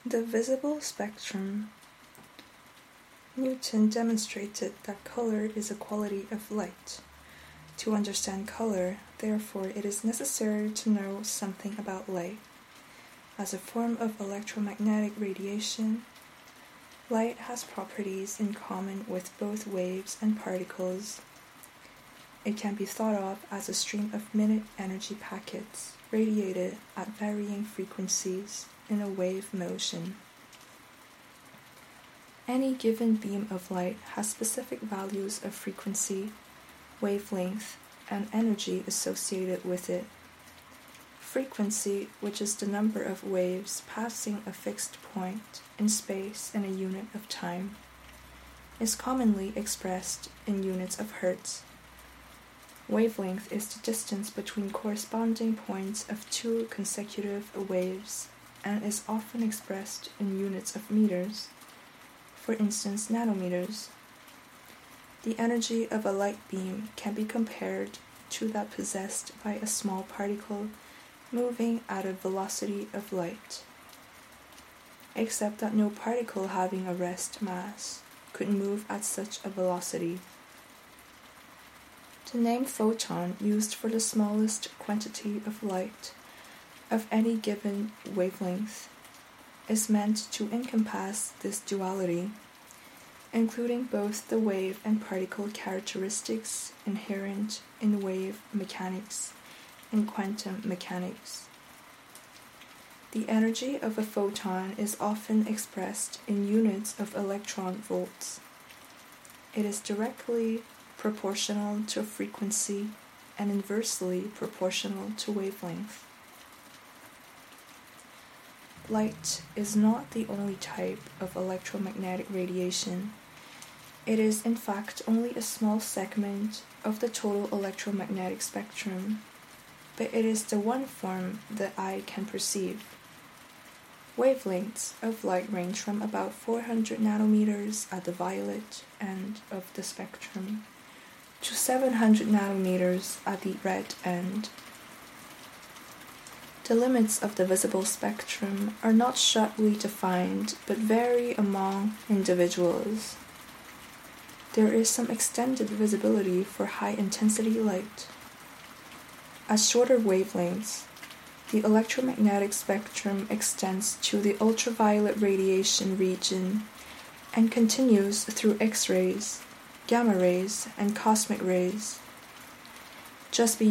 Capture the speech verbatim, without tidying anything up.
The visible spectrum. Newton demonstrated that color is a quality of light. To understand color, therefore, it is necessary to know something about light. As a form of electromagnetic radiation, light has properties in common with both waves and particles. It can be thought of as a stream of minute energy packets radiated at varying frequencies in a wave motion. Any given beam of light has specific values of frequency, wavelength, and energy associated with it. Frequency, which is the number of waves passing a fixed point in space in a unit of time, is commonly expressed in units of hertz. Wavelength is the distance between corresponding points of two consecutive waves and is often expressed in units of meters, for instance nanometers. The energy of a light beam can be compared to that possessed by a small particle moving at a velocity of light, except that no particle having a rest mass could move at such a velocity. The name photon, used for the smallest quantity of light of any given wavelength, is meant to encompass this duality, including both the wave and particle characteristics inherent in wave mechanics and quantum mechanics. The energy of a photon is often expressed in units of electron volts. It is directly proportional to frequency and inversely proportional to wavelength. Light is not the only type of electromagnetic radiation. It is in fact only a small segment of the total electromagnetic spectrum, but it is the one form that eye can perceive. Wavelengths of light range from about four hundred nanometers at the violet end of the spectrum to seven hundred nanometers at the red end. The limits of the visible spectrum are not sharply defined, but vary among individuals. There is some extended visibility for high-intensity light. At shorter wavelengths, the electromagnetic spectrum extends to the ultraviolet radiation region and continues through X-rays, gamma rays, and cosmic rays. Just beyond